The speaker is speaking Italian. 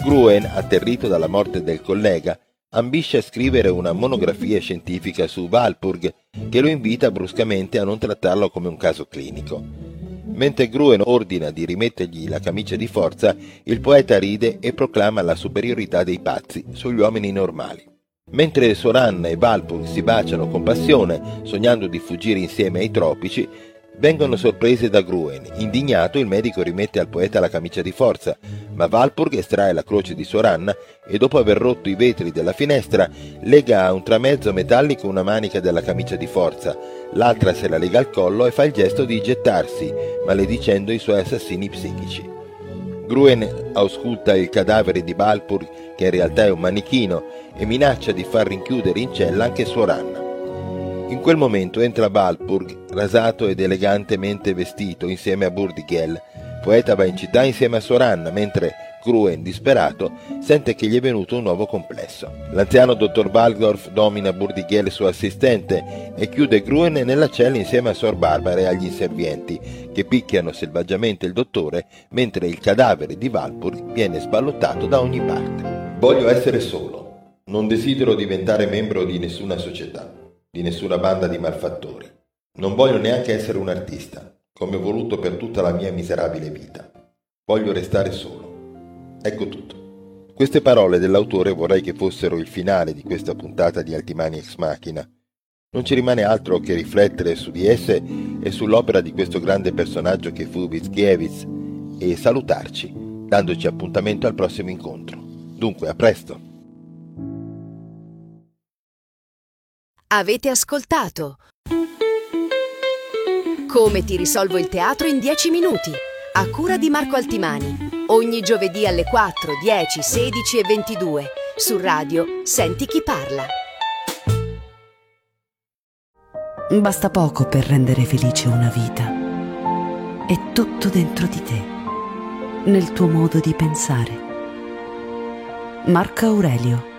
Gruen, atterrito dalla morte del collega, ambisce a scrivere una monografia scientifica su Walpurg, che lo invita bruscamente a non trattarlo come un caso clinico. Mentre Gruen ordina di rimettergli la camicia di forza, il poeta ride e proclama la superiorità dei pazzi sugli uomini normali. Mentre Soranna e Walpurg si baciano con passione, sognando di fuggire insieme ai tropici, vengono sorprese da Gruen. Indignato, il medico rimette al poeta la camicia di forza, ma Walpurg estrae la croce di Soranna e, dopo aver rotto i vetri della finestra, lega a un tramezzo metallico una manica della camicia di forza, l'altra se la lega al collo e fa il gesto di gettarsi, maledicendo i suoi assassini psichici. Gruen ausculta il cadavere di Walpurg, che in realtà è un manichino, e minaccia di far rinchiudere in cella anche Soranna. In quel momento entra Walpurg, rasato ed elegantemente vestito, insieme a Burdigel. Poeta va in città insieme a Soranna, mentre Gruen, disperato, sente che gli è venuto un nuovo complesso. L'anziano dottor Waldorf domina Burdigel, suo assistente, e chiude Gruen nella cella insieme a Sor Barbara e agli inservienti, che picchiano selvaggiamente il dottore, mentre il cadavere di Walpurg viene sballottato da ogni parte. Voglio essere solo. Non desidero diventare membro di nessuna società, di nessuna banda di malfattori. Non voglio neanche essere un artista, come ho voluto per tutta la mia miserabile vita. Voglio restare solo. Ecco tutto. Queste parole dell'autore vorrei che fossero il finale di questa puntata di Altimani Ex Machina. Non ci rimane altro che riflettere su di esse e sull'opera di questo grande personaggio che fu Mickiewicz e salutarci, dandoci appuntamento al prossimo incontro. Dunque, a presto! Avete ascoltato Come ti risolvo il teatro in 10 minuti, a cura di Marco Altimani. Ogni giovedì alle 4, 10, 16 e 22 su Radio Senti chi parla. Basta poco per rendere felice una vita. È tutto dentro di te, nel tuo modo di pensare. Marco Aurelio.